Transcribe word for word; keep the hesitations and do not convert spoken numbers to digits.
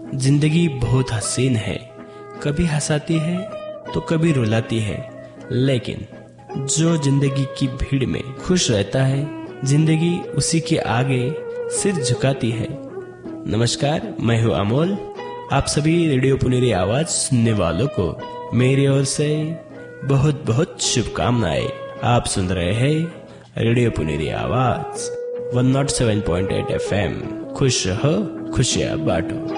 जिंदगी बहुत हसीन है, कभी हंसाती है तो कभी रुलाती है, लेकिन जो जिंदगी की भीड़ में खुश रहता है, जिंदगी उसी के आगे सिर झुकाती है। नमस्कार, मैं हूँ अमोल। आप सभी रेडियो पुनेरी आवाज सुनने वालों को मेरी ओर से बहुत बहुत शुभकामनाएं। आप सुन रहे हैं रेडियो पुनेरी आवाज एक सौ सात पॉइंट आठ एफ एम। खुश रहो, खुशियाँ बांटो।